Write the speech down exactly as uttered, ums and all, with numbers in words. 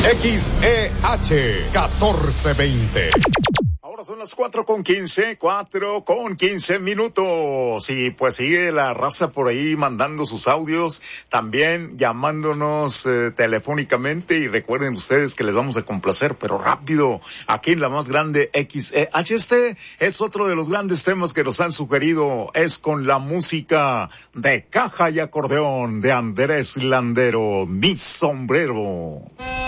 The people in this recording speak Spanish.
X E H catorce veinte. Ahora son las cuatro con quince, cuatro con quince minutos. Y pues sigue la raza por ahí mandando sus audios, también llamándonos eh, telefónicamente. Y recuerden ustedes que les vamos a complacer, pero rápido, aquí en la más grande X E H. Este es otro de los grandes temas que nos han sugerido. Es con la música de caja y acordeón de Andrés Landero, Mi Sombrero.